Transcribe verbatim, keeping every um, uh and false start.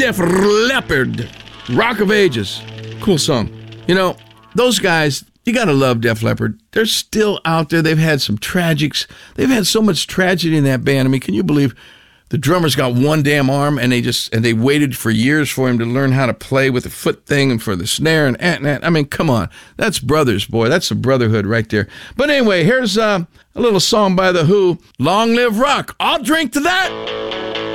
Def Leppard, Rock of Ages. Cool song. You know, those guys, you got to love Def Leppard. They're still out there. They've had some tragics. They've had so much tragedy in that band. I mean, can you believe the drummer's got one damn arm and they just, and they waited for years for him to learn how to play with the foot thing and for the snare and, and, and I mean, come on. That's brothers, boy. That's a brotherhood right there. But anyway, here's uh, a little song by The Who, Long Live Rock. I'll drink to that.